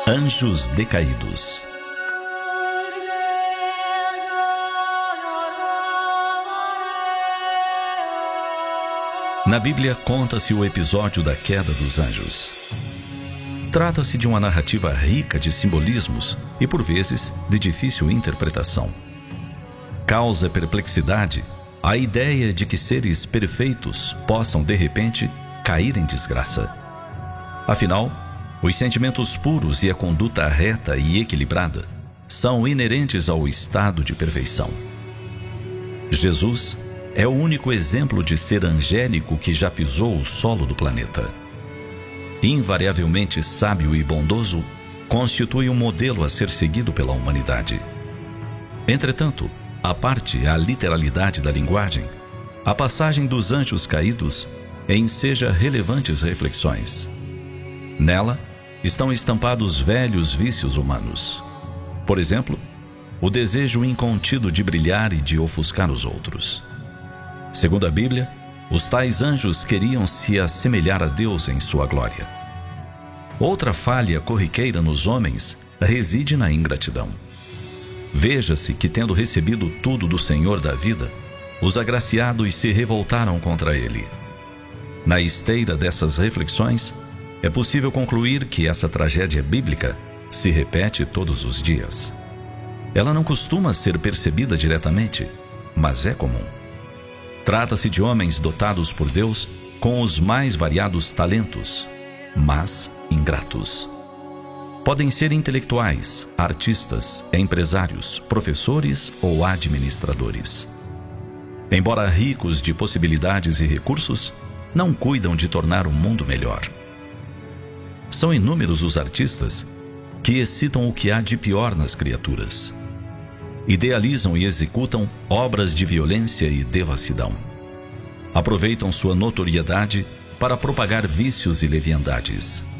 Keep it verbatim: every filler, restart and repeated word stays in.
Anjos Decaídos. Na Bíblia conta-se o episódio da queda dos anjos. Trata-se de uma narrativa rica de simbolismos e, por vezes, de difícil interpretação. Causa perplexidade a ideia de que seres perfeitos possam, de repente, cair em desgraça. Afinal, os sentimentos puros e a conduta reta e equilibrada são inerentes ao estado de perfeição. Jesus é o único exemplo de ser angélico que já pisou o solo do planeta. Invariavelmente sábio e bondoso, constitui um modelo a ser seguido pela humanidade. Entretanto, à parte a literalidade da linguagem, a passagem dos anjos caídos enseja relevantes reflexões. Nela, estão estampados velhos vícios humanos. Por exemplo, o desejo incontido de brilhar e de ofuscar os outros. Segundo a Bíblia, os tais anjos queriam se assemelhar a Deus em sua glória. Outra falha corriqueira nos homens reside na ingratidão. Veja-se que, tendo recebido tudo do Senhor da vida, os agraciados se revoltaram contra ele. Na esteira dessas reflexões, é possível concluir que essa tragédia bíblica se repete todos os dias. Ela não costuma ser percebida diretamente, mas é comum. Trata-se de homens dotados por Deus com os mais variados talentos, mas ingratos. Podem ser intelectuais, artistas, empresários, professores ou administradores. Embora ricos de possibilidades e recursos, não cuidam de tornar o mundo melhor. São inúmeros os artistas que excitam o que há de pior nas criaturas. Idealizam e executam obras de violência e devassidão. Aproveitam sua notoriedade para propagar vícios e leviandades.